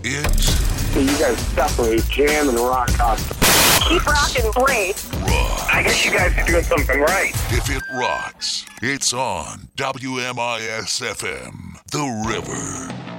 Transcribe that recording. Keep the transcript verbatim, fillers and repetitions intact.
It. You guys definitely jam and rock out. Keep rocking great. Rocks. I guess you guys are doing something right. If it rocks, it's on W M I S F M, The River.